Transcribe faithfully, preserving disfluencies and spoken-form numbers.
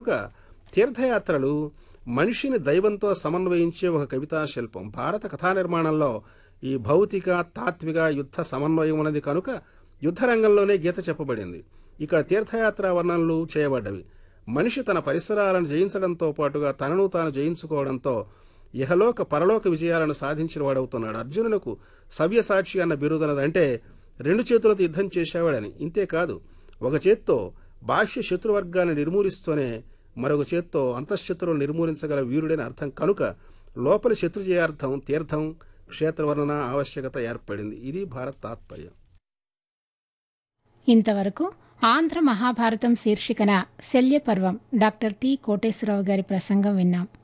కనుక తీర్థయాత్రలు మనిషిని దైవంతో సమన్వయించే ఒక కవితా శిల్పం. భారత కథా నిర్మాణంలో ఈ భౌతిక తాత్విక యుద్ధ సమన్వయం ఉన్నది కనుక యుద్ధరంగంలోనే గీత చెప్పబడింది. ఇక్కడ తీర్థయాత్ర వర్ణనలు చేయబడ్డవి. మనిషి తన పరిసరాలను జయించడంతో పాటుగా తనను తాను జయించుకోవడంతో ఇహలోక పరలోక విజయాలను సాధించిన వాడవుతున్నాడు. అర్జునునకు సవ్యసాక్షి అన్న బిరుదనదంటే రెండు చేతులతో యుద్ధం చేసేవాడని. ఇంతేకాదు, ఒక చేత్తో బాహ్య శత్రువర్గాన్ని నిర్మూలిస్తూనే మరొక చేత్తో అంతఃశత్రువును నిర్మూలించగల వీరుడని అర్థం కనుక లోపలి శత్రుజయార్థం తీర్థం క్షేత్రవర్ణన ఆవశ్యకత ఏర్పడింది. ఇది భారత తాత్పర్యం. ఇంతవరకు ఆంధ్ర మహాభారతం శీర్షికన శల్యపర్వం డాక్టర్ టి కోటేశ్వరరావు గారి ప్రసంగం విన్నాం.